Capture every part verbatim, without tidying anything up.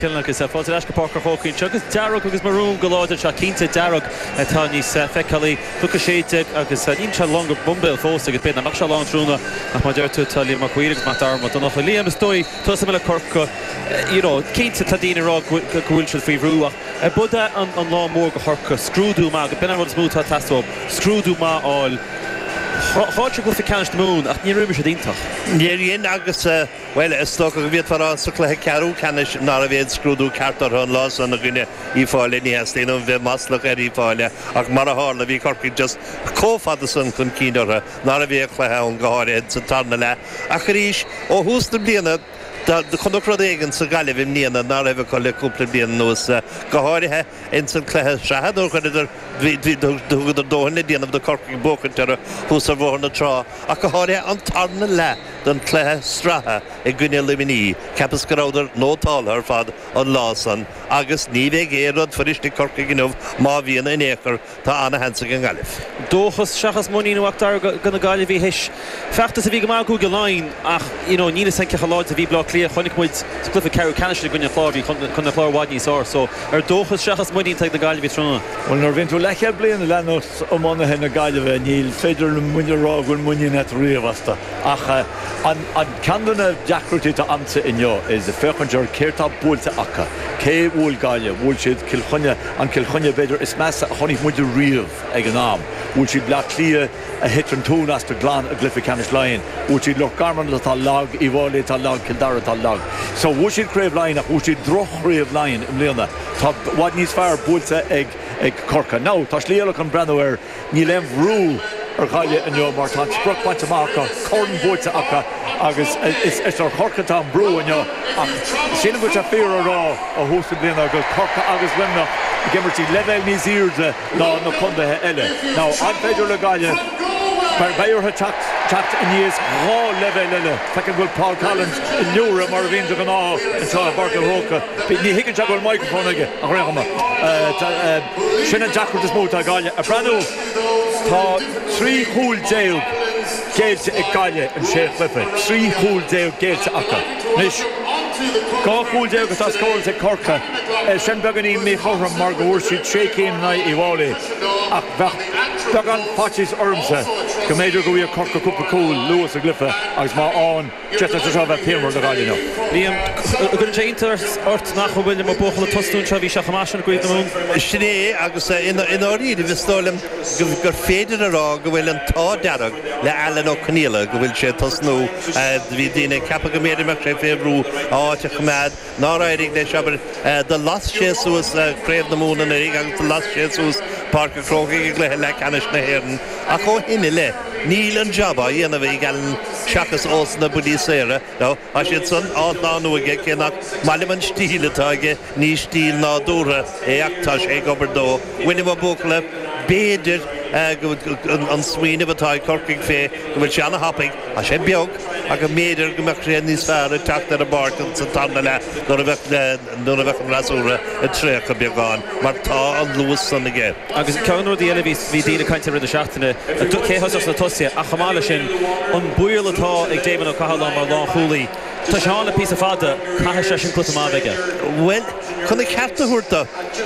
Agus a fáilte leis go Parker Hawkins agus Darragh agus marún go láidir se cínta Darragh atá níos feicalaí tucha séide agus níl se longa bumbil fósta agus bit nach se lá trúna ach má deirú talí mar chuiregus má darma don nach líam is dói tusa mé le corca cínta tadína rá go bhfuil se faoi rúach buda an lá mór go chorca scrúdú má go bin an smútá tasób scrúdú má áil Háte go fi canist mún ach ní rúimi sé díntaach. Níon agus well is sto go bhíad fará sa chluthe cearú canis ná a bhéad scrúdú cartar an lá an na gine í fáile ní heastíon bheith maslach ar í fáile ach mar a hála bhí corcaí just cófada san chun cíineartha ná a bhíh chluthe an gáirid sa tarna le a churíis ó hús na bliana Da chunocrad éigen sa galibh im níana ná raibh chu le cúpla bliana nuas go háirithe in san chluthe seathadú chuidir dúgadar dóhanna déanamh do corcaí bócantar hús ar bhór na trá a go háirithe an tarna le don chluthe stratha i gcuine liminí cepas go ráidir nótáil ar fad an lásan agus ní bheith éad faristí corcaí gninmh má bhíonna in éair tá anna hensa an galibh. Dóchas seachas muí nuachtar gona galibh hí his feachtas a bhí go má go láin ach nína san cecha láid a bhí blá clia chonig muid glufa ceú canis gine chláí chun na chláirhhaid níos á so ar dóchas seachas muí teag na galibh trúna. Well nar bhíonn tú leiche bliana lenos ó mánathe na galibh níl féidir na muinerá gon muine net riamhasta ach an candanna deacrútí tá amsa inneo is a féchanseir céirtá búilte acha cé bhúil gaile bhúil siad cilchunne an cilchunne beidir is measa a chonig muidir riamh ag an am bhúil siad le clia a hitran tún as do glán a glufa canis láin bhúil siad le garman le tá lag i bhála tá lag cildara tá lag so bhúil siad créibh láin ach bhúil siad droch riamh láin im léana tá bhaid níos fearr búilte ag ag corca ná tá slíola an breanúir ní leim rú ar chaile inneo mar tá spruch baint amach corn búilte acha agus is ar corca tá brú inneo ach sin bhúilt a fear rá a hústa bliana agus corca agus limnach gimmertí level níos íirde ná na condathe eile ná an féidir le gaile Bar Bayerthe tacht tacht in níos rá level eile fecin bhfuil Paul Collins in Newra mar bhíon do an á antá Barca Hóca ní higann se bhfuil microphone aige a réachama sinna deacrút is móta gaile a breanú tá trí chúl déag géilte ag gaile an sé chlufa trí chúl déag géilte acha nis Gá chúl déag atá scóil ag corca sin beganí mé chorram mar go bhúr siad sé céim na i bhála ach began pátis ormsa go méidir go bhíoh corca cúpa cúil luas a glufa agus má an just as a bheith pémar le gaile nó. Líam gunn sé intar ort nach go bhfuil mar bóchala tostún se bhí se chamáis an gcuid amún. Sné agus in áíad bhí stólam gur féidir ará go bhfuil an tá dearag le Alan ó Cníla go bhfuil sé tosnú bhí daine cepa go méidir mar sé féhrú áte chuméad ná éidir de seabar de las sé suas créimh na múna na rig agus las sé suas Parker Crochaí le le canis na hhéireann a cho hinine le níl an jobba dhéanamh í galan seachas os na budí séire no a siad san á ná nuaige cinach mailim an stíl atáige ní stíl ná dúra é achtar sé gobar dó bhuiine má bócla béidir an swíine atá corcaigh fé go bhfuil seanna happaigh a sé beag a go méidir go meach réad níos fearr teach ar a barcan sa tanna le nó a bheith nó a bheith an rasúra a trécha beagán mar tá an luas san aige. Agus ceanú dí eile bhí dína caiinte rid a seachtainna a céhas na tosia a chamála sin an buil atá ag déman ó cahalán mar lá chúlaí tá seánna pí a fada caiise sé sin cluta má bheige. Well chuna ceartta thuirta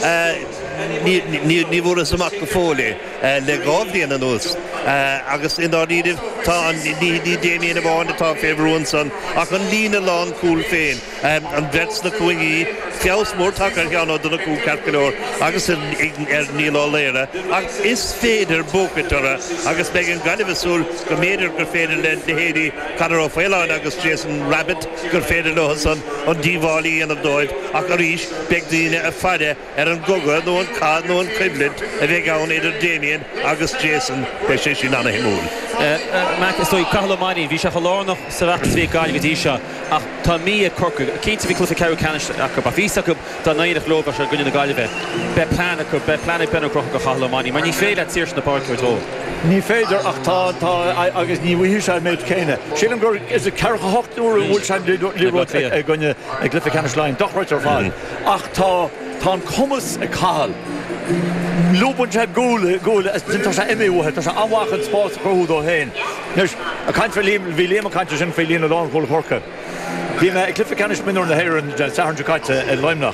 ní bhór amach go fóla le gábhíonna nús agus in áíadh tá ní déanaine bháin atá féhrún san ach an lína lán cúil féin an bhets na cuaigí ceas mórtach ar cheanna duna cú cearcaóir agus ar níl á léire ach is féidir bócatara agus be an galibhsúil go méidir gur féidir le na héirí cadar ó féileáin agus Jason Rabbit gur féidir le san an díomhálaí anam dóid ach a ríis beag daine a fada ar an goga nó an cá nó an criblid a bheith ann idir Damien agus Jason be sé sin anna himúil. Mac is dói Cahalámaní bhí se chalánach sa bheachtas bhí gáil go se ach tá mí a corca cínta bhí clufa ceú canis acu ba bhí acu tá naíach loba se gunine na gailibh be plán acu be plánna ben crocha go Cahalámaní mar ní féile tíir na parkir tó. Ní féidir ach tá tá agus ní bhí se méid céine. Sílam gur is a cecha hochtúir bhúil se líró gunne ag glufa canis lein dochráid ar fáil ach tá tá an cumas a cáil Lúban sé gúla gúla tá sé imíúthe tá sé amhachan spás chuúd ó héin. Nus a caiint bhí léam a caiinte sin fé líonna lán chula chorca. Bhí me clifa canis minú na héir an Sarn Jacaite in Leimnach.